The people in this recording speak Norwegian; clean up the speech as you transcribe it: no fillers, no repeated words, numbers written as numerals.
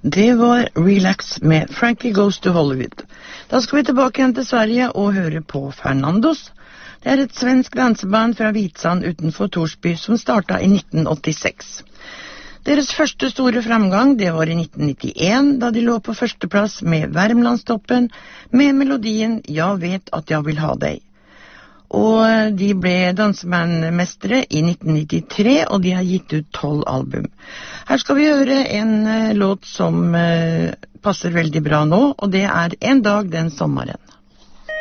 Det var Relax med Frankie Goes to Hollywood. Da skal vi tilbake igjen til Sverige og høre på Fernandos. Det er et svensk danseband fra Vitsand utenfor Torsby som startet i 1986. Deres første store framgang, det var i 1991, da de lå på førsteplass med Värmlandstoppen med melodien «Jeg vet at jeg vil ha deg». Og de ble dansebandmestere i 1993, og de har gitt ut 12 album. Her skal vi høre en låt som passer veldig bra nå, og det er «En dag den sommeren».